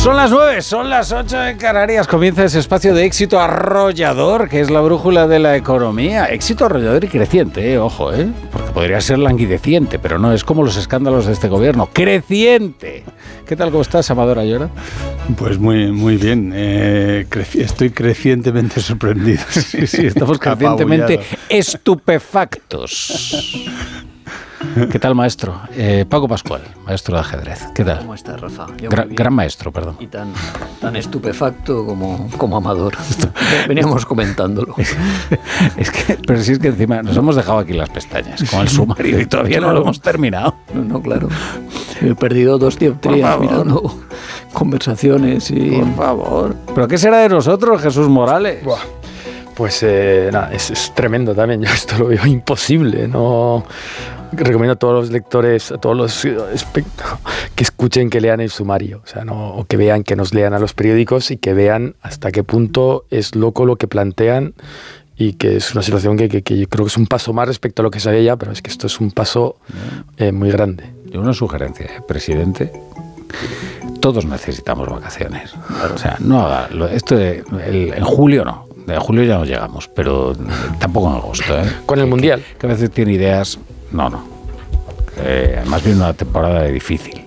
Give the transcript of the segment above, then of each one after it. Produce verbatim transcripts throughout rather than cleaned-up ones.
Son las nueve, son las ocho en Canarias. Comienza ese espacio de éxito arrollador, que es la brújula de la economía. Éxito arrollador y creciente, eh, ojo, ¿eh? Porque podría ser languideciente, pero no, es como los escándalos de este gobierno. ¡Creciente! ¿Qué tal, cómo estás, Amador Ayora? Pues muy, muy bien. Eh, creci- estoy crecientemente sorprendido. Sí, sí, estamos crecientemente estupefactos. ¿Qué tal, maestro? Eh, Paco Pascual, maestro de ajedrez. ¿Qué tal? ¿Cómo estás, Rafa? Yo Gra- gran maestro, perdón. Y tan, tan estupefacto como, como Amador. Veníamos comentándolo. Es que, pero si es que encima nos hemos dejado aquí las pestañas con el sumario y todavía no lo hemos terminado. No, no, claro. He perdido dos dioptrías mirando conversaciones y... Por favor. ¿Pero qué será de nosotros, Jesús Morales? Buah. Pues eh, nada, es, es tremendo también. Yo esto lo veo imposible. No recomiendo a todos los lectores, a todos los que escuchen, que lean el sumario, o sea, no, o que vean, que nos lean a los periódicos y que vean hasta qué punto es loco lo que plantean y que es una situación que, que, que yo creo que es un paso más respecto a lo que sabía ya, pero es que esto es un paso eh, muy grande. Yo una sugerencia, ¿eh? Presidente. Todos necesitamos vacaciones. O sea, no haga lo- esto de el, en julio no. En julio ya no llegamos, pero tampoco en agosto, ¿eh? Con el que, Mundial. Que, que a veces tiene ideas. No, no. Eh, más bien una temporada de difícil.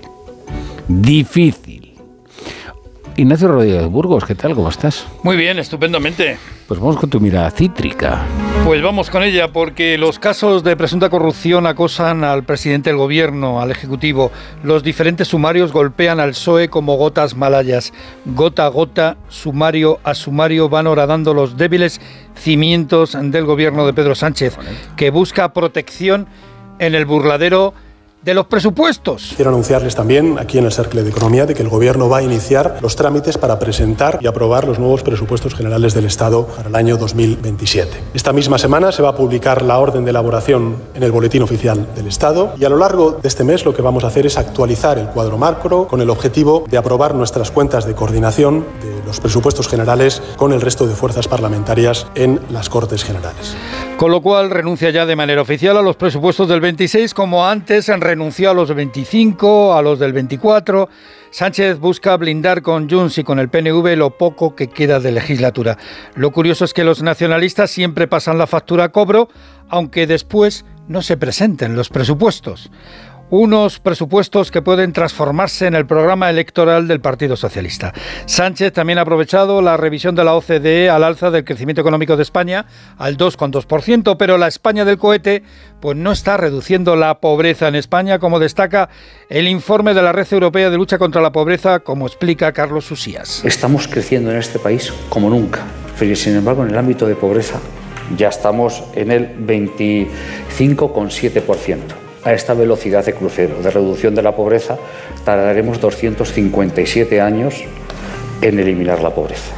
Difícil. Ignacio Rodríguez Burgos, ¿qué tal? ¿Cómo estás? Muy bien, estupendamente. Pues vamos con tu mirada cítrica. Pues vamos con ella, porque los casos de presunta corrupción acosan al presidente del gobierno, al ejecutivo. Los diferentes sumarios golpean al P S O E como gotas malayas. Gota a gota, sumario a sumario, van horadando los débiles cimientos del gobierno de Pedro Sánchez, que busca protección en el burladero de los presupuestos. Quiero anunciarles también aquí en el Cercle de Economía de que el Gobierno va a iniciar los trámites para presentar y aprobar los nuevos presupuestos generales del Estado para el año dos mil veintisiete. Esta misma semana se va a publicar la orden de elaboración en el Boletín Oficial del Estado y a lo largo de este mes lo que vamos a hacer es actualizar el cuadro macro con el objetivo de aprobar nuestras cuentas de coordinación de los presupuestos generales con el resto de fuerzas parlamentarias en las Cortes Generales. Con lo cual renuncia ya de manera oficial a los presupuestos del veintiséis, como antes renunció a los del veinticinco, a los del veinticuatro. Sánchez busca blindar con Junts y con el P N V lo poco que queda de legislatura. Lo curioso es que los nacionalistas siempre pasan la factura a cobro, aunque después no se presenten los presupuestos. Unos presupuestos que pueden transformarse en el programa electoral del Partido Socialista. Sánchez también ha aprovechado la revisión de la O C D E al alza del crecimiento económico de España al dos coma dos por ciento, pero la España del cohete pues no está reduciendo la pobreza en España, como destaca el informe de la Red Europea de Lucha contra la Pobreza, como explica Carlos Usías. Estamos creciendo en este país como nunca, pero sin embargo en el ámbito de pobreza ya estamos en el veinticinco coma siete por ciento. A esta velocidad de crucero, de reducción de la pobreza, tardaremos doscientos cincuenta y siete años en eliminar la pobreza.